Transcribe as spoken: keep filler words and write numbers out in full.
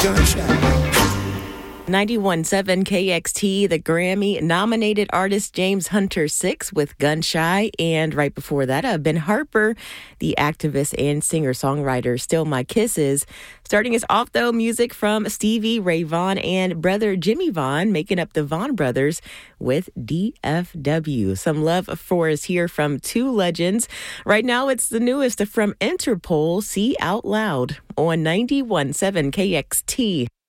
gunshot. ninety-one point seven K X T, the Grammy-nominated artist James Hunter six with Gun Shy. And right before that, uh, Ben Harper, the activist and singer-songwriter Still My Kisses. Starting us off, though, music from Stevie Ray Vaughan and brother Jimmy Vaughan, making up the Vaughan Brothers with D F W. Some love for us here from two legends. Right now, it's the newest from Interpol, See Out Loud, on ninety-one point seven K X T.